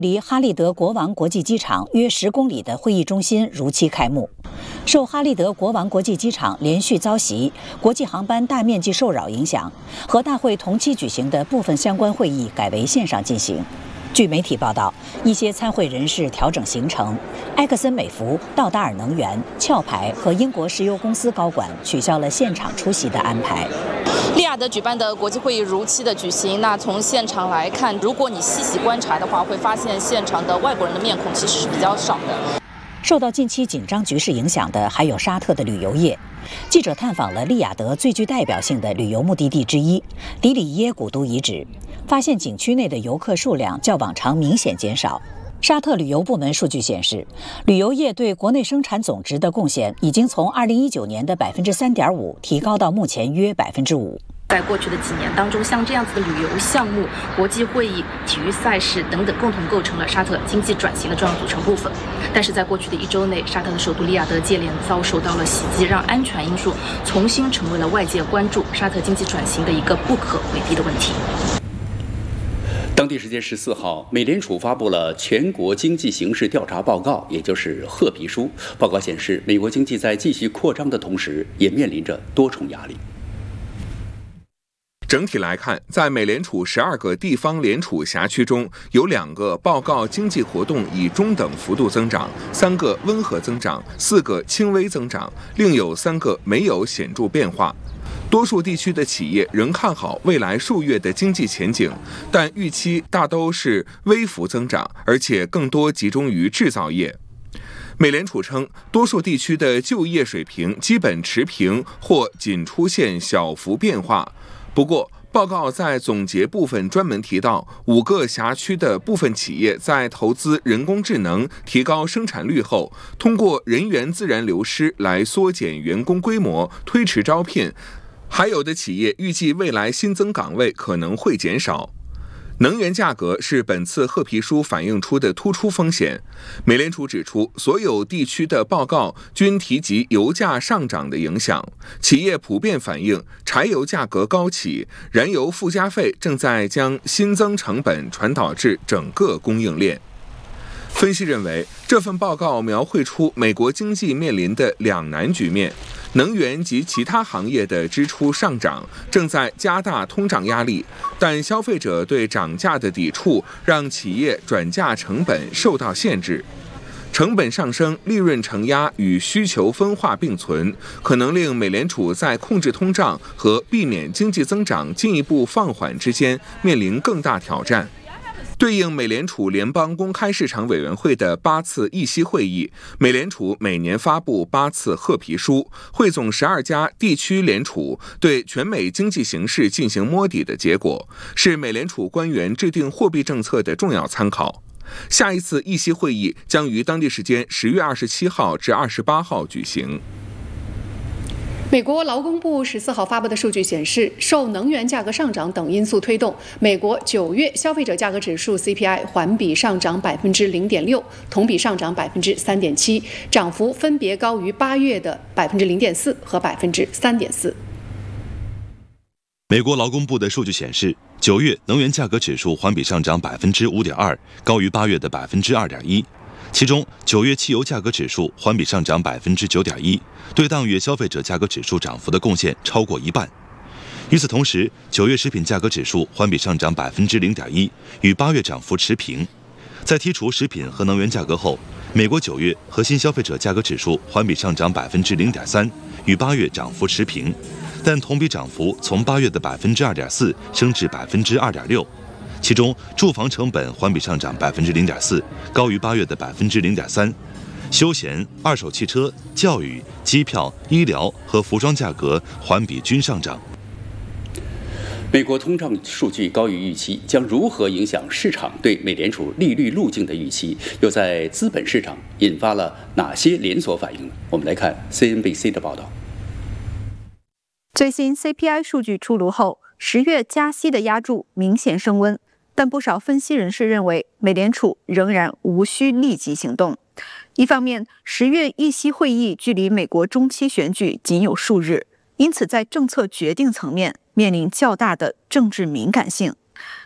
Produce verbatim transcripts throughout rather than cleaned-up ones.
离哈利德国王国际机场约十公里的会议中心如期开幕。受哈利德国王国际机场连续遭袭、国际航班大面积受扰影响，和大会同期举行的部分相关会议改为线上进行。据媒体报道，一些参会人士调整行程，埃克森美孚、道达尔能源、壳牌和英国石油公司高管取消了现场出席的安排。 利雅得举办的国际会议如期的举行，那从现场来看，如果你细细观察的话，会发现现场的外国人的面孔其实是比较少的。 受到近期紧张局势影响的还有沙特的旅游业。记者探访了利雅得最具代表性的旅游目的地之一迪里耶古都遗址，发现景区内的游客数量较往常明显减少。沙特旅游部门数据显示，旅游业对国内生产总值的贡献已经从二零一九年的百分之三点五提高到目前约百分之五。 在过去的几年当中，像这样子的旅游项目、国际会议、体育赛事等等，共同构成了沙特经济转型的重要组成部分。但是在过去的一周内，沙特的首都利雅得接连遭受到了袭击，让安全因素重新成为了外界关注沙特经济转型的一个不可回避的问题。 当地时间十四号，美联储发布了全国经济形势调查报告，也就是褐皮书。报告显示，美国经济在继续扩张的同时，也面临着多重压力。 整体来看，在美联储十二个地方联储辖区中，有两个报告经济活动以中等幅度增长，三个温和增长，四个轻微增长，另有三个没有显著变化。多数地区的企业仍看好未来数月的经济前景，但预期大都是微幅增长，而且更多集中于制造业。美联储称，多数地区的就业水平基本持平或仅出现小幅变化。不过，报告在总结部分专门提到，五个辖区的部分企业在投资人工智能、提高生产率后，通过人员自然流失来缩减员工规模，推迟招聘。还有的企业预计未来新增岗位可能会减少。能源价格是本次褐皮书反映出的突出风险。美联储指出，所有地区的报告均提及油价上涨的影响，企业普遍反映柴油价格高企，燃油附加费正在将新增成本传导至整个供应链。分析认为，这份报告描绘出美国经济面临的两难局面。能源及其他行业的支出上涨，正在加大通胀压力，但消费者对涨价的抵触让企业转嫁成本受到限制。成本上升、利润承压与需求分化并存，可能令美联储在控制通胀和避免经济增长进一步放缓之间面临更大挑战。对应美联储联邦公开市场委员会的八次议息会议，美联储每年发布八次褐皮书，汇总十二家地区联储对全美经济形势进行摸底的结果，是美联储官员制定货币政策的重要参考。下一次议息会议将于当地时间十月二十七号至二十八号举行。 美国劳工部十四号发布的数据显示，受能源价格上涨等因素推动，美国九月消费者价格指数 C P I 环比上涨百分之零点六，同比上涨百分之三点七，涨幅分别高于八月的百分之零点四和百分之三点四。 美国劳工部的数据显示，九月能源价格指数环比上涨百分之五点二，高于八月的百分之二点一。其中，九月汽油价格指数环比上涨百分之九点一，对当月消费者价格指数涨幅的贡献超过一半。与此同时，九月食品价格指数环比上涨百分之零点一，与八月涨幅持平。在剔除食品和能源价格后，美国九月核心消费者价格指数环比上涨百分之零点三，与八月涨幅持平，但同比涨幅从八月的百分之二点四升至百分之二点六。其中，住房成本环比上涨百分之零点四，高于八月的百分之零点三。休闲、二手汽车、教育、机票、医疗和服装价格环比均上涨。 美国通胀数据高于预期，将如何影响市场对美联储利率路径的预期？又在资本市场引发了哪些连锁反应呢？我们来看 C N B C 的报道。 最新 C P I 数据出炉后，十月加息的压注明显升温。但不少分析人士认为，美联储仍然无需立即行动。一方面，十月议息会议距离美国中期选举仅有数日，因此在政策决定层面面临较大的政治敏感性。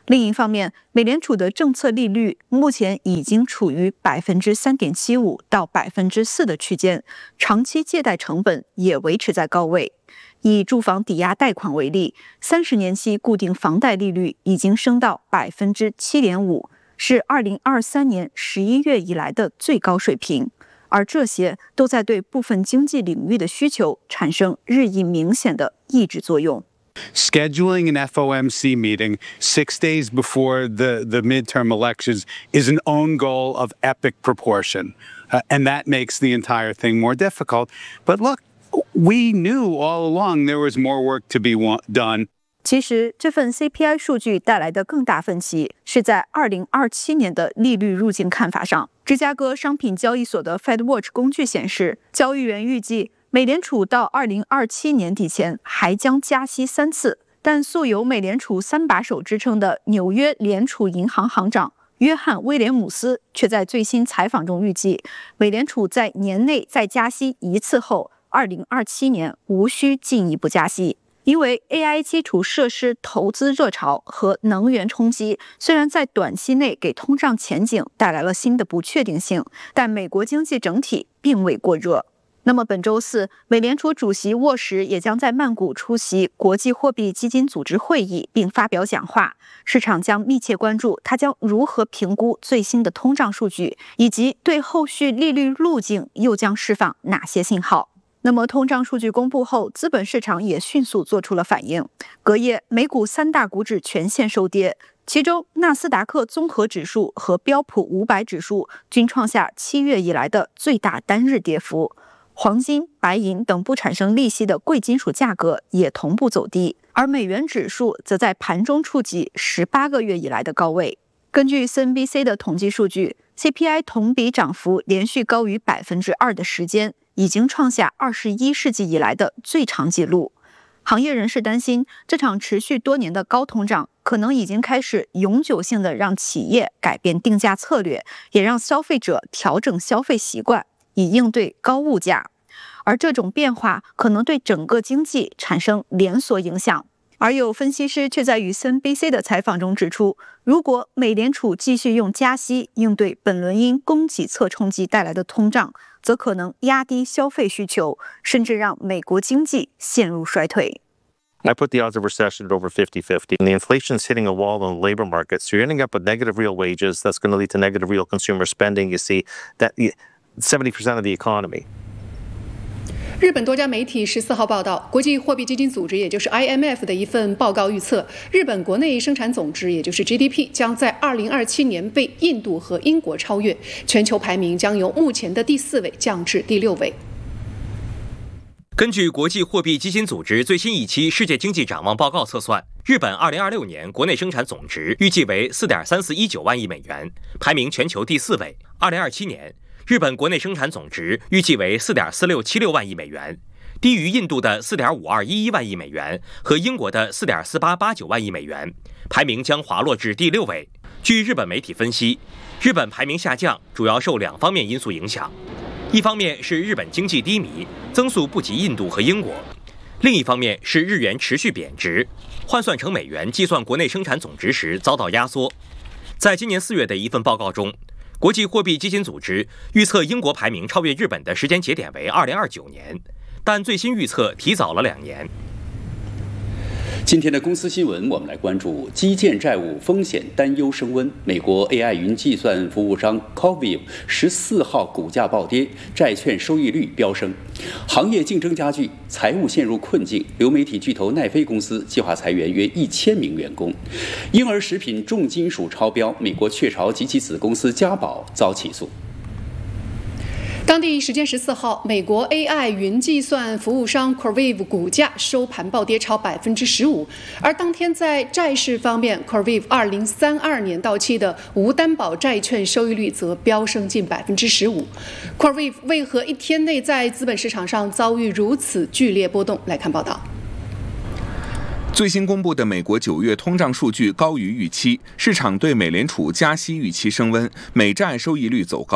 另一方面，美联储的政策利率目前已经处于百分之三点七五到百分之四的区间，长期借贷成本也维持在高位。以住房抵押贷款为例，三十年期固定房贷利率已经升到百分之七点五，是二零二三年十一月以来的最高水平。而这些都在对部分经济领域的需求产生日益明显的抑制作用。 Scheduling an F O M C meeting six days before the, the midterm elections is an own goal of epic proportion, uh, and that makes the entire thing more difficult. But look, we knew all along there was more work to be done. 其实，这份 C P I 数据带来的更大分歧是在二零二七年的利率路径看法上。芝加哥商品交易所的 FedWatch 工具显示，交易员预计美联储到二零二七年底前还将加息三次，但素有美联储三把手之称的纽约联储银行行长约翰·威廉姆斯却在最新采访中预计，美联储在年内再加息一次后，二零二七年无需进一步加息。因为 A I 基础设施投资热潮和能源冲击虽然在短期内给通胀前景带来了新的不确定性，但美国经济整体并未过热。那么本周四，美联储主席沃什也将在曼谷出席国际货币基金组织会议并发表讲话，市场将密切关注他将如何评估最新的通胀数据，以及对后续利率路径又将释放哪些信号。那么通胀数据公布后，资本市场也迅速做出了反应。隔夜，美股三大股指全线收跌，其中纳斯达克综合指数和标普五百指数均创下七月以来的最大单日跌幅。黄金、白银等不产生利息的贵金属价格也同步走低，而美元指数则在盘中触及十八个月以来的高位。根据 C N B C 的统计数据 ，C P I 同比涨幅连续高于百分之二的时间，已经创下二十一世纪以来的最长纪录。行业人士担心，这场持续多年的高通胀可能已经开始永久性的让企业改变定价策略，也让消费者调整消费习惯，以应对高物价。而这种变化可能对整个经济产生连锁影响。而有分析师却在与 C N B C 的采访中指出，如果美联储继续用加息应对本轮因供给侧冲击带来的通胀，则可能压低消费需求，甚至让美国经济陷入衰退。 I put the odds of recession at over fifty fifty. And the inflation's hitting a wall on the labor market. So you're ending up with negative real wages. That's going to lead to negative real consumer spending. You see that seventy percent of the economy. 日本多家媒体十四号报道，国际货币基金组织也就是 I M F 的一份报告预测，日本国内生产总值也就是 G D P 将在二零二七年被印度和英国超越，全球排名将由目前的第四位降至第六位。 根据国际货币基金组织最新一期世界经济展望报告测算，日本二零二六年国内生产总值预计为 四点三四一九万亿美元，排名全球第四位。二零二七年日本国内生产总值预计为 四点四六七六万亿美元，低于印度的 四点五二一一万亿美元和英国的 四点四八八九万亿美元，排名将滑落至第六位。据日本媒体分析，日本排名下降主要受两方面因素影响，一方面是日本经济低迷，增速不及印度和英国；另一方面是日元持续贬值，换算成美元计算国内生产总值时遭到压缩。在今年四月的一份报告中，国际货币基金组织预测英国排名超越日本的时间节点为二零二九年，但最新预测提早了两年。 今天的公司新闻，我们来关注基建债务风险担忧升温。美国 A I 云计算服务商 Corviv 十四号股价暴跌，债券收益率飙升，行业竞争加剧，财务陷入困境。流媒体巨头奈飞公司计划裁员约一千名员工。婴儿食品重金属超标，美国雀巢及其子公司嘉宝遭起诉。 当地时间十四号，美国 A I 云计算服务商 Corviv 股价收盘暴跌超百分之十五，而当天在债市方面 ，Corviv 二零三二年到期的无担保债券收益率则飙升近百分之十五。Corviv 为何一天内在资本市场上遭遇如此剧烈波动？来看报道。 最新公布的美国九月通胀数据高于预期，市场对美联储加息预期升温，美债收益率走高。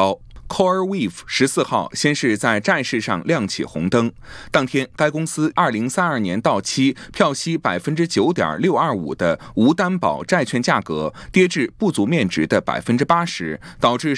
CoreWeave 十四号先是在债市上亮起红灯。当天，该公司二零三二年到期、票息百分之九点六二五的无担保债券价格跌至不足面值的百分之八十，导致